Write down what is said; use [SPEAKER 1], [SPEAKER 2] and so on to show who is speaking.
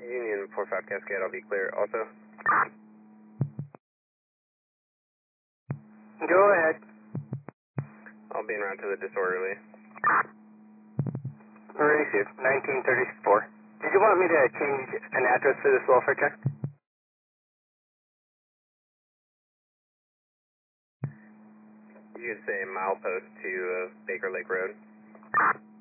[SPEAKER 1] Union 45 Cascade, I'll be clear. Also?
[SPEAKER 2] Go ahead.
[SPEAKER 1] I'll be en route to the disorderly.
[SPEAKER 2] Receive, 1934. Did you want me to change an address to this welfare check?
[SPEAKER 1] You could say milepost to Baker Lake Road.